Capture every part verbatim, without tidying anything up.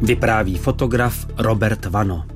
Vypráví fotograf Robert Vano.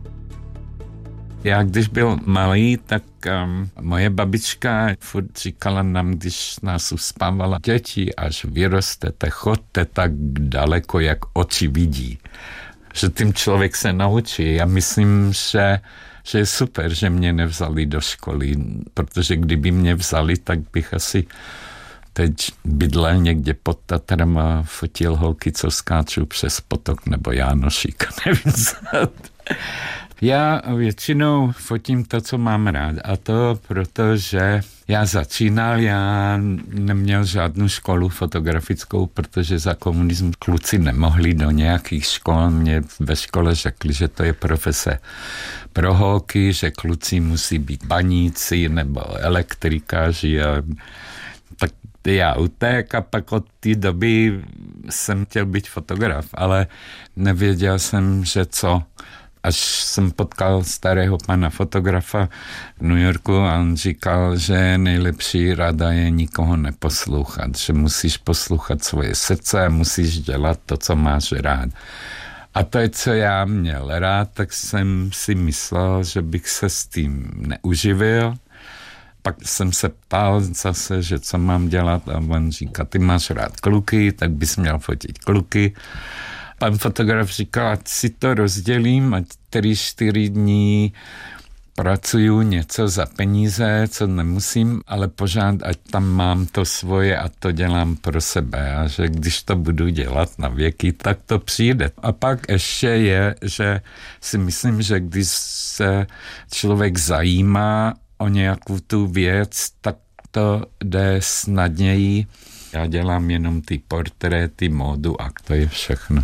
Já když byl malý, tak um, moje babička furt říkala nám, když nás uspávala: děti, až vyrostete, chodte tak daleko, jak oči vidí. Že tím člověk se naučí. Já myslím, že, že je super, že mě nevzali do školy, protože kdyby mě vzali, tak bych asi teď bydlel někde pod Tatrem a fotil holky, co skáčou přes potok, nebo Jánošík, nevím co. Já většinou fotím to, co mám rád, a to protože já začínal, já neměl žádnou školu fotografickou, protože za komunismu kluci nemohli do nějakých škol. Mě ve škole řekli, že to je profese pro holky, že kluci musí být baníci nebo elektrikáři, a tak já utek a pak od té doby jsem chtěl být fotograf, ale nevěděl jsem, že co. Až jsem potkal starého pana fotografa v New Yorku a on říkal, že nejlepší rada je nikoho neposlouchat, že musíš poslouchat svoje srdce a musíš dělat to, co máš rád. A to je, co já měl rád, tak jsem si myslel, že bych se s tím neuživil. Pak jsem se ptal zase, že co mám dělat, a on říká: ty máš rád kluky, tak bys měl fotit kluky. Pan fotograf říkal: ať si to rozdělím, ať tři, čtyři dní pracuju něco za peníze, co nemusím, ale pořád, ať tam mám to svoje a to dělám pro sebe, a že když to budu dělat na věky, tak to přijde. A pak ještě je, že si myslím, že když se člověk zajímá o nějakou tu věc, tak to jde snadněji. Já dělám jenom ty portréty, módu a to je všechno.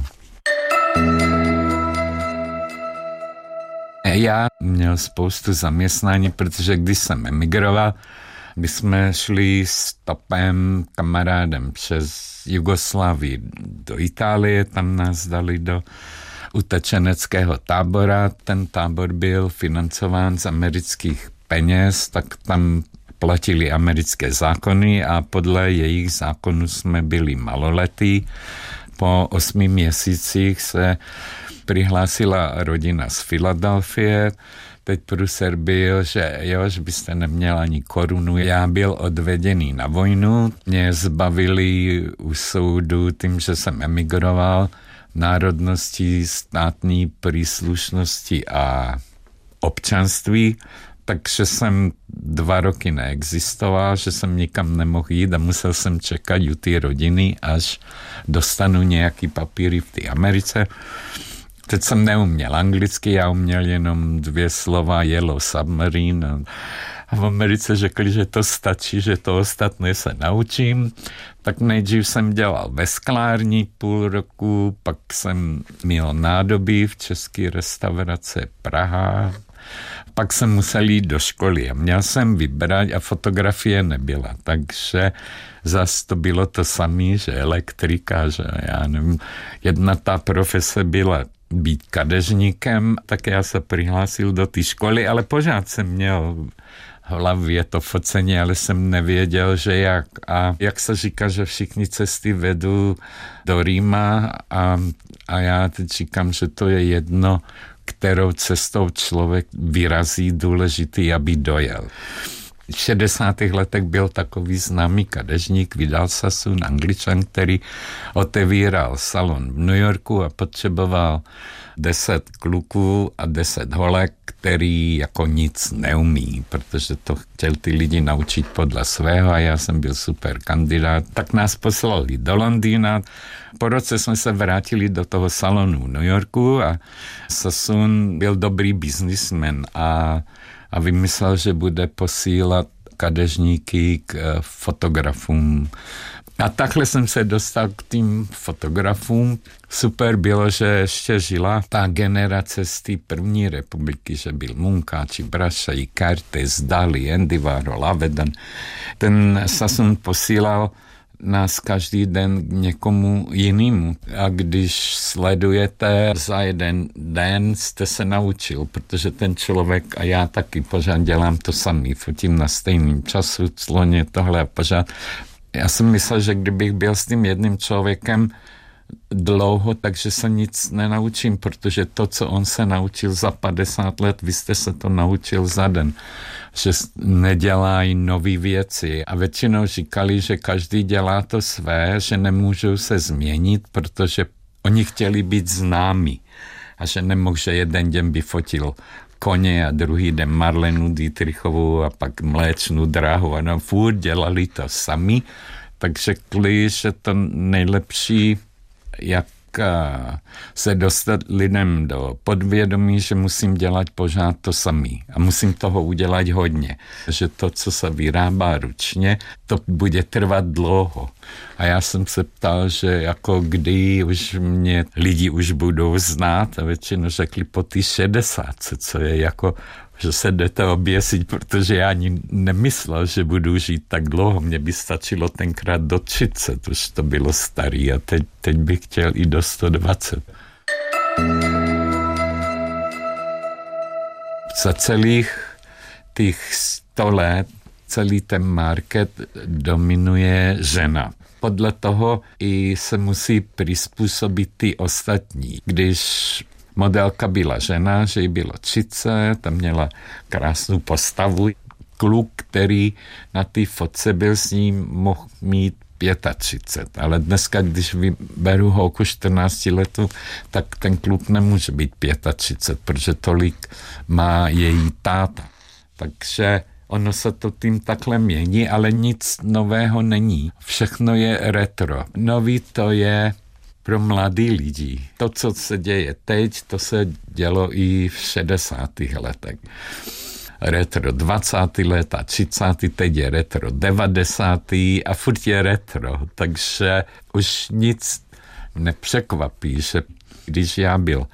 Já měl spoustu zaměstnání, protože když jsem emigroval, my jsme šli s Topem, kamarádem, přes Jugoslávii do Itálie, tam nás dali do utečeneckého tábora. Ten tábor byl financován z amerických peněz, tak tam platili americké zákony a podle jejich zákonů jsme byli maloletí. Po osmi měsících se přihlásila rodina z Filadelfie. Teď průser byl, že jo, že byste neměl ani korunu. Já byl odvedený na vojnu. Mě zbavili u soudu tím, že jsem emigroval, národnosti, státní příslušnosti a občanství. Takže jsem dva roky neexistoval, že jsem nikam nemohl jít a musel jsem čekat u té rodiny, až dostanu nějaký papíry v té Americe. Teď jsem neuměl anglicky, já uměl jenom dvě slova Yellow Submarine. A v Americe řekli, že to stačí, že to ostatné se naučím. Tak nejdřív jsem dělal ve sklárni půl roku, pak jsem měl nádobí v české restaurace Praha. Pak jsem musel jít do školy a měl jsem vybrat a fotografie nebyla, takže zase to bylo to samé, že elektrika, že já nevím, jedna ta profese byla být kadeřníkem, tak já se přihlásil do té školy, ale pořád jsem měl v hlavě to focení, ale jsem nevěděl, že jak. A jak se říká, že všichni cesty vedou do Říma a, a já teď říkám, že to je jedno, kterou cestou člověk vyrazí, důležitý, aby dojel. V šedesátých letech byl takový známý kadeřník Vidal Sassoon, Angličan, který otevíral salon v New Yorku a potřeboval deset kluků a deset holek, který jako nic neumí, protože to chtěl ty lidi naučit podle svého a já jsem byl super kandidát. Tak nás poslali do Londýna. Po roce jsme se vrátili do toho salonu v New Yorku a Sassoon byl dobrý businessman a, a vymyslel, že bude posílat kadeřníky k fotografům. A takhle jsem se dostal k tým fotografům. Super bylo, že ještě žila ta generace z té první republiky, že byl Munkáči, Brašaj, Kertész, Dali, Andy Warhol, Avedon. Ten Sassoon posílal nás každý den k někomu jinému. A když sledujete za jeden den, jste se naučil, protože ten člověk, a já taky pořád dělám to samý, fotím na stejným času, cloně tohle a pořád. Já jsem myslel, že kdybych byl s tím jedním člověkem dlouho, takže se nic nenaučím, protože to, co on se naučil za padesát let, vy jste se to naučil za den. Že nedělají nové věci. A většinou říkali, že každý dělá to své, že nemůžou se změnit, protože oni chtěli být známí. A že nemohl, že jeden den by fotil koně a druhý den Marlenu Dietrichovou a pak Mléčnou dráhu. A no, furt dělali to sami. Tak řekli, že to nejlepší, jak se dostat lidem do podvědomí, že musím dělat pořád to samý. A musím toho udělat hodně. Že to, co se vyrábá ručně, to bude trvat dlouho. A já jsem se ptal, že jako kdy už mě lidi už budou znát a většinou řekli po té šedesátce, co je jako že se jdete oběsit, protože já ani nemyslel, že budu žít tak dlouho. Mně by stačilo tenkrát do třicet, už to bylo starý a teď, teď bych chtěl i do sto dvacet. Za celých těch sto let celý ten market dominuje žena. Podle toho i se musí přizpůsobit ty ostatní. Když modelka byla žena, že jí bylo třicet, tam měla krásnou postavu. Kluk, který na té fotce byl s ním, mohl mít třicet pět. Ale dneska, když vyberu holku čtrnáct letu, tak ten kluk nemůže být třicet pět, protože tolik má její táta. Takže ono se to tím takhle mění, ale nic nového není. Všechno je retro. Nový to je pro mladý lidi. To, co se děje teď, to se dělo i v šedesátých letech. Retro dvacátých let a třicátých teď je retro devadesátých a furt je retro. Takže už nic nepřekvapí, že když já byl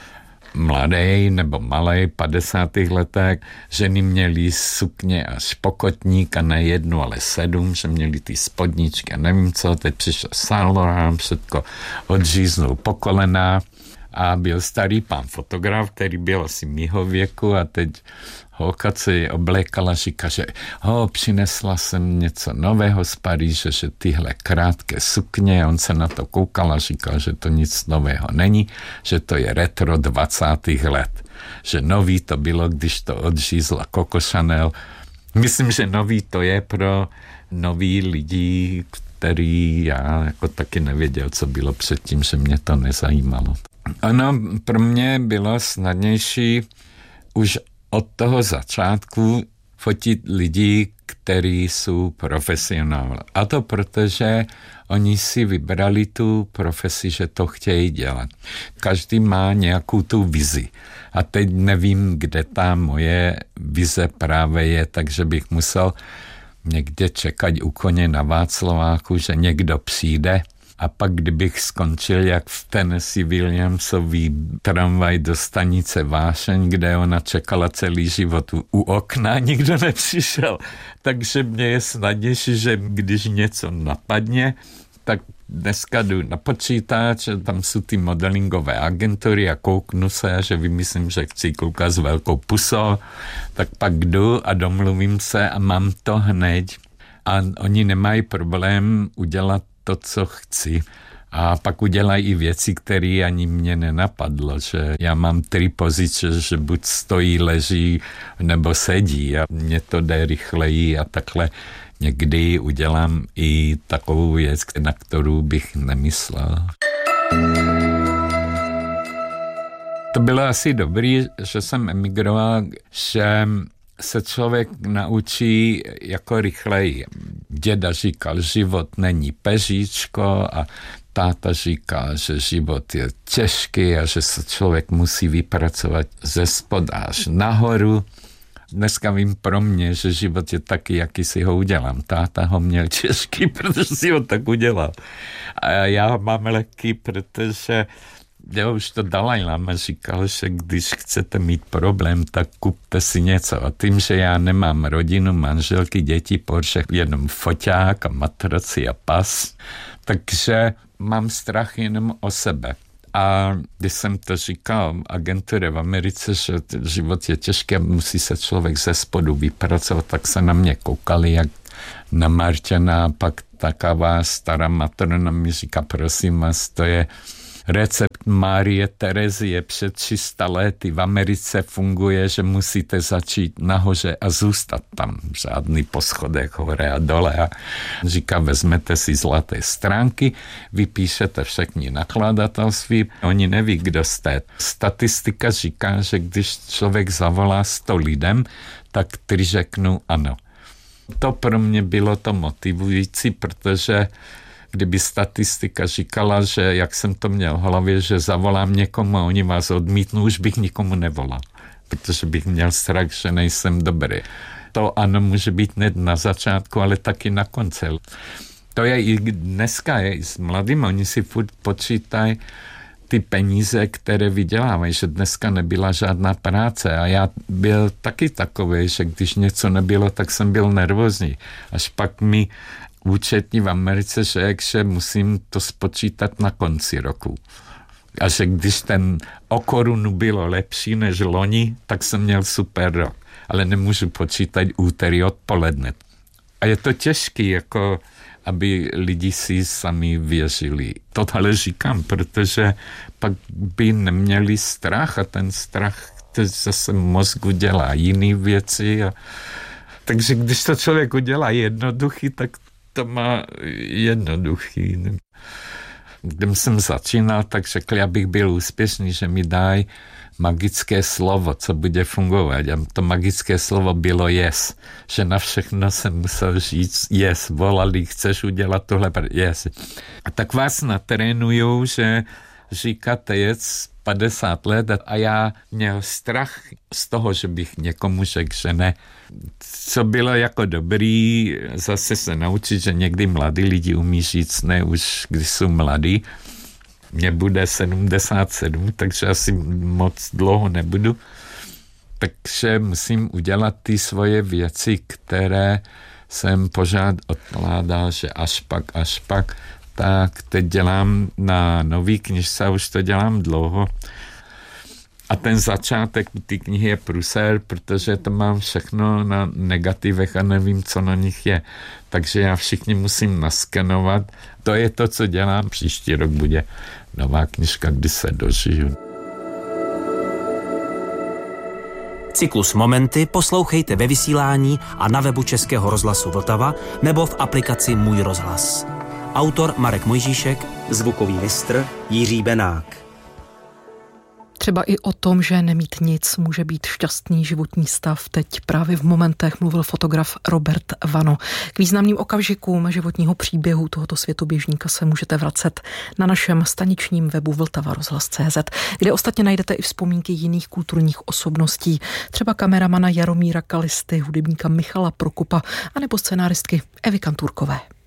mladý nebo malý v padesátých letech, ženy měly sukně až po kotník a ne jednu, ale sedm, že měly ty spodničky a nevím co, teď přišel Saint Laurent, všetko odříznul po kolena a byl starý pán fotograf, který byl asi mýho věku a teď holka se oblékala, říká, že ho, přinesla jsem něco nového z Paříže, že tyhle krátké sukně, on se na to koukal a říkal, že to nic nového není, že to je retro dvacátých let. Že nový to bylo, když to odřízla Coco Chanel. Myslím, že nový to je pro nový lidi, který já jako taky nevěděl, co bylo předtím, že mě to nezajímalo. Ono pro mě bylo snadnější už od toho začátku fotit lidi, kteří jsou profesionální. A to protože oni si vybrali tu profesi, že to chtějí dělat. Každý má nějakou tu vizi. A teď nevím, kde ta moje vize právě je, takže bych musel někde čekat u koně na Václaváku, že někdo přijde. A pak, kdybych skončil jak v Tennessee Williamsový tramvaj do stanice Vášeň, kde ona čekala celý život u, u okna, nikdo nepřišel. Takže mně je snadnější, že když něco napadne, tak dneska jdu na počítač, tam jsou ty modelingové agentury a kouknu se, že vymyslím, že chci kluka s velkou pusou, tak pak jdu a domluvím se a mám to hned. A oni nemají problém udělat to, co chci. A pak udělají i věci, které ani mě nenapadlo, že já mám tři pozice, že buď stojí, leží nebo sedí a mně to jde rychleji a takhle někdy udělám i takovou věc, na kterou bych nemyslel. To bylo asi dobrý, že jsem emigroval, že se člověk naučí jako rychleji. Děda říkal, život není peříčko a táta říkal, že život je těžký a že se člověk musí vypracovat ze spoda až nahoru. Dneska vím pro mě, že život je taky, jaký si ho udělám. Táta ho měl těžký, protože si ho tak udělal. A já ho mám lehký, protože já už to Dalaj Lama říkal, že když chcete mít problém, tak kupte si něco. A tím, že já nemám rodinu, manželky, děti, Porsche, jenom foťák a matraci a pas, takže mám strach jenom o sebe. A když jsem to říkal agentuře v Americe, že život je těžký a musí se člověk ze spodu vypracovat, tak se na mě koukali, jak na Marťana, pak taková stará matrona mi říká, prosím vás, to je recept Márie Terezie před tři sta lety v Americe funguje, že musíte začít nahoře a zůstat tam. Žádný po schodech hore a dole. A říká, vezmete si zlaté stránky, vypíšete všechny nakladatelství, oni neví, kdo jste. Statistika říká, že když člověk zavolá sto lidem, tak tři řeknou ano. To pro mě bylo to motivující, protože kdyby statistika říkala, že jak jsem to měl v hlavě, že zavolám někomu a oni vás odmítnou, už bych nikomu nevolal, protože bych měl strach, že nejsem dobrý. To ano může být ne na začátku, ale taky na konci. To je i dneska, je i s mladými, oni si furt počítají ty peníze, které vydělávají, že dneska nebyla žádná práce a já byl taky takový, že když něco nebylo, tak jsem byl nervózní. Až pak mi účetní v Americe řekl, že musím to spočítat na konci roku. A že když ten o korunu bylo lepší než loni, tak jsem měl super rok. Ale nemůžu počítat úterý odpoledne. A je to těžké, jako aby lidi si sami věřili. To ale říkám, protože pak by neměli strach a ten strach to zase mozgu dělá jiné věci. A takže když to člověk udělá jednoduchý, tak to má jednoduchý. Když jsem začínal, tak řekl, abych byl úspěšný, že mi dají magické slovo, co bude fungovat. A to magické slovo bylo yes. Že na všechno jsem musel říct yes. Volali, chceš udělat tohle? Yes. A tak vás natrénujou, že říkáte yes padesát let a já měl strach z toho, že bych někomu řekl, že ne. Co bylo jako dobrý, zase se naučit, že někdy mladí lidi umí říct ne, už když jsou mladí. Mně bude sedmdesát sedm, takže asi moc dlouho nebudu. Takže musím udělat ty svoje věci, které jsem pořád odkládal, že až pak, až pak. Tak teď dělám na nový knižce, už to dělám dlouho. A ten začátek té knihy je průser, protože to mám všechno na negativech a nevím, co na nich je. Takže já všichni musím naskenovat. To je to, co dělám. Příští rok bude nová knižka, kdy se dožiju. Cyklus Momenty poslouchejte ve vysílání a na webu Českého rozhlasu Vltava nebo v aplikaci Můj rozhlas. Autor Marek Mojžíšek, zvukový mistr Jiří Benák. Třeba i o tom, že nemít nic může být šťastný životní stav. Teď právě v Momentech mluvil fotograf Robert Vano. K významným okamžikům životního příběhu tohoto světoběžníka se můžete vracet na našem staničním webu vltava rozhlas tečka cé zet, kde ostatně najdete i vzpomínky jiných kulturních osobností, třeba kameramana Jaromíra Kalisty, hudebníka Michala Prokupa anebo scenáristky Evy Kantůrkové.